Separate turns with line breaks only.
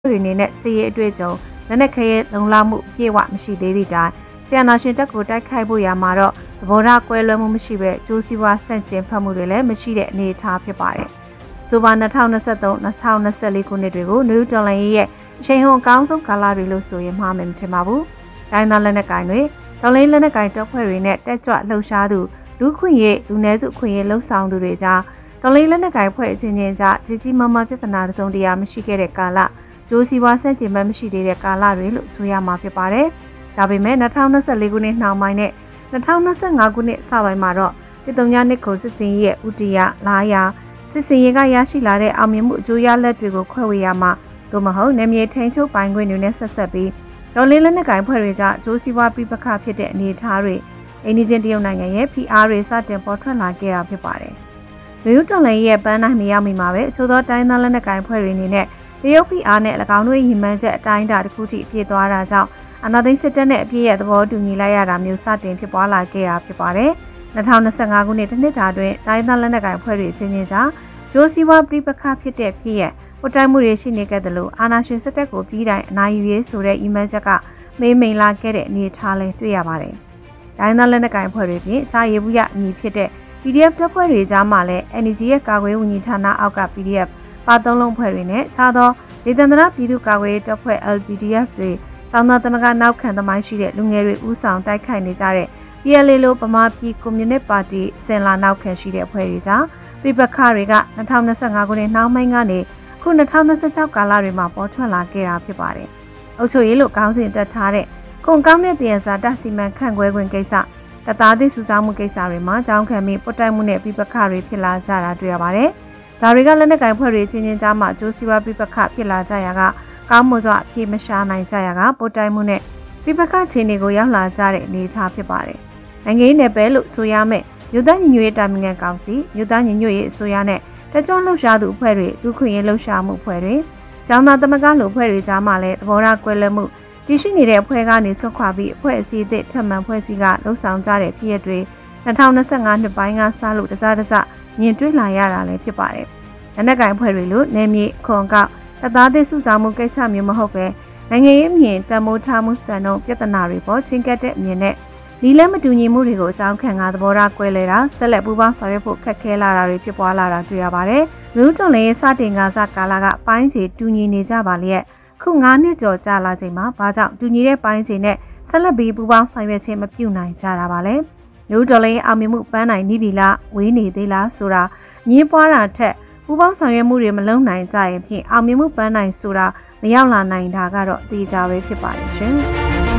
တွေအနေနဲ့စီရေးအတွေ့အကြုံလက်နက်ခဲရဲ့လုံလောက်မှုပြေဝမရှိသေးသည့်တိုင်ဆီယနာရှင်တပ်ကိုတိုက်ခိုက်ဖို့ရမှာတော့သဘောထားကွဲလွဲမှုမရှိပဲကျိုးစီးပွားဆန့်ကျင်ဖက်မှုတွေလည်းမရှိတဲ့အနေအထားဖြစ်ပါတယ်။ဆိုပါ2023-2024ခုနှစ်တွေကိုနယူးဒေါ်လာရဲ့အချိန်ဟွန်အကောင်းဆုံးကာလတွေလို့ဆိုရင်မှားမယ်မထင်ပါဘူး။တိုင်းသားလက်နက်ကိုင်တွေဒေါ်လာလက်နက်ကိုင်တပ်ဖွဲ့တွေနဲ့တက်ကြွလှုပ်ရှားသူလူခွင့်ရေးလူနည်းစုခွင့်ရေးလှုပ်ဆောင်သူတွေကြားဒေါ်လာလက်နက်ကိုင်ဖွဲ့အချင်းချင်းကြားကြီးကြီးမားမားပြဿနာတစုံတရာမရှိခဲ့တဲ့ကာလကျိုးစီးပွားဆန့်ကျင်ဘက်မရှိသေးတဲ့ကာလတွေလို့ဆိုရမှာဖြစ်ပါတယ်။ဒါပေမဲ့2024ခုနှစ်နှောင်းပိုင်းနဲ့2025ခုနှစ်စပိုင်းမှာတော့ပြည်သူများနှစ်ခုစစ်စင်ရဲ့ဥတီယလာယာစစ်စင်ရေးကရရှိလာတဲ့အောင်မြင်မှုအကျိုးရလဒ်တွေကိုခွဲဝေရမှာသို့မဟုတ်နေမြေထိန်ချုပ်ပိုင်ခွင့်တွေနဲ့ဆက်ဆက်ပြီးဒေါ်လာလက်နက်ကိုင်ဖွဲ့တွေကကျိုးစီးပွားပြပခဖြစ်တဲ့အနေအထားတွေအိန္ဒိချင်းတရုတ်နိုင်ငံရဲ့ PR တွေစတင်ပေါ်ထွက်လာခဲ့တာဖြစ်ပါတယ်။လူဒေါ်လာရဲ့ပန်းနိုင်မရောက်မီမှာပဲအချို့သောတိုင်းသားလက်နက်ကိုင်ဖွဲ့တွေအနေနဲ့တရုတ် PR နဲ့၎င်းတို့ရည်မှန်းချက်အတိုင်းအတာတစ်ခုထိအပြည့်သွားတာကြောင့်အနာသိန်းစစ်တပ်နဲ့အပြည့်ရဲ့သဘောတူညီလိုက်ရတာမျိုးစတင်ဖြစ်ပွားလာခဲ့တာဖြစ်ပါတယ်။2025ခုနှစ်တစ်နှစ်တာတွင်တိုင်းသားလက်နက်ကိုင်ဖွဲ့တွေအချင်းချင်းကြားဂျိုးစီဝါပြပခဖြစ်တဲ့ဖြစ်ရဲ့ဟိုတိုင်မှုတွေရှိနေခဲ့တယ်လို့အာနာရှင်စစ်တပ်ကိုပြီးတိုင်းအနိုင်ယူရေးဆိုတဲ့ email ချက်ကမေးမိန်လာခဲ့တဲ့အနေအထားလေးတွေ့ရပါတယ်။တိုင်းသားလက်နက်ကိုင်ဖွဲ့တွေပြင်အခြားရေဘူးရအမည်ဖြစ်တဲ့ PDF တပ်ဖွဲ့တွေကြားမှာလည်း NUG ရဲ့ကာကွယ်ဝန်ကြီးဌာနအောက်က PDF ပါသုံးလုံးဖွဲ့တွေနဲ့ခြားသောဒေသန္တရပြည်သူ့ကာကွယ်ရေးတပ်ဖွဲ့ LPDF တွေစောင်းသားသမဂနောက်ခံသမိုင်းရှိတဲ့လူငယ်တွေဦးဆောင်တိုက်ခိုက်နေကြတဲ့ PLA လို့ဗမာပြည်ကွန်မြူနစ်ပါတီစင်လာနောက်ခံရှိတဲ့အဖွဲ့တွေကြားပြပခတွေက2025ခုနှစ်နှောင်းပိုင်းကနေခု2026ကာလတွေမှာပေါ်ထွက်လာခဲ့တာဖြစ်ပါတယ်။အုပ်ချုပ်ရေးလို့ကောင်းစဉ်တက်ထားတဲ့ကွန်ကောင်းတဲ့တည်ရစာတစီမံခန့်ခွဲခွင့်ကိစ္စတသားသည့်စုဆောင်းမှုကိစ္စတွေမှာကြောင်းခံပြီးပုတ်တိုက်မှုနဲ့ပြပခတွေဖြစ်လာကြတာတွေ့ရပါတယ်။ဒါတွေကလက်နက်ကိုင်ဖွဲ့တွေချင်းချင်းကြားမှာကျိုးစီးပွားပြပခဖြစ်လာကြရာကကောင်းမွန်စွာအပြေမရှာနိုင်ကြရာကပုတ်တိုက်မှုနဲ့ပြပခချင်းတွေကိုရောက်လာကြတဲ့အနေအထားဖြစ်ပါတယ်။နိုင်ငံရေးနယ်ပယ်လို့ဆိုရမယ့်မြို့သားညီညွတ်ရေးတာမင်ငံကောင်စီမြို့သားညီညွတ်ရေးအစိုးရနဲ့တကြွလှုပ်ရှားသူအဖွဲ့တွေလူခွင့်ရေးလှုပ်ရှားမှုအဖွဲ့တွေကျောင်းသားသမဂ္ဂလူအဖွဲ့တွေကြားမှာလည်းသဘောထားကွဲလွဲမှုတည်ရှိနေတဲ့အဖွဲ့ကနေဆွတ်ခွာပြီးအဖွဲ့အစည်းအသစ်ထပ်မံဖွဲ့စည်းကလှုပ်ဆောင်ကြတဲ့ဖြစ်ရပ်တွေ2025နှစ်ပိုင်းကစလို့တစားတစမြင်တွေ့လာရတာလည်းဖြစ်ပါတယ်။လက်နက်ကိုင်အဖွဲ့တွေလို့နေမြေခွန်ကောက်တသားသစ်စုဆောင်မှုကိစ္စမျိုးမဟုတ်ပဲနိုင်ငံရေးအမြင်တမိုးထားမှုစံနှုန်းပြဿနာတွေပေါ်ချင်းကပ်တဲ့အမြင်နဲ့ဒီလဲမတူညီမှုတွေကိုအကြောင်းခံကသဘောထားကွဲလဲတာဆက်လက်ပူးပေါင်းဆောင်ရွက်ဖို့ခက်ခဲလာတာတွေဖြစ်ပွားလာတာတွေ့ရပါတယ်။လူတွန်လည်းစတင်ကစားကာလကပိုင်းခြေတူညီနေကြပါလျက်ခု9နှစ်ကျော်ကြာလာချိန်မှာဘာကြောင့်တူညီတဲ့ပိုင်းခြေနဲ့ဆက်လက်ပြီးပူးပေါင်းဆောင်ရွက်ခြင်းမပြုနိုင်ကြတာပါလဲ။လူတွန်လည်းအောင်မြင်မှုပန်းနိုင်နေပြီလားဝေးနေသေးလားဆိုတာညင်းပွားတာထက်ပူးပေါင်းဆောင်ရွက်မှုတွေမလုပ်နိုင်ကြရင်ဖြင့်အောင်မြင်မှုပန်းနိုင်ဆိုတာမရောက်လာနိုင်တာကတော့အသေးချာပဲဖြစ်ပါတယ်ရှင်။